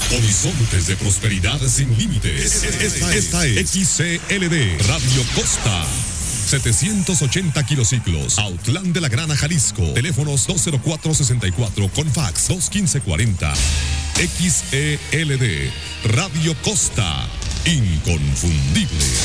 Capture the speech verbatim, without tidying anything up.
Horizontes de prosperidad sin límites. Esta, esta es X C L D Radio Costa. setecientos ochenta kilociclos, Autlán de la Grana, Jalisco. Teléfonos dos cero cuatro sesenta y cuatro con fax dos quince cuarenta. X E L D Radio Costa. Inconfundible.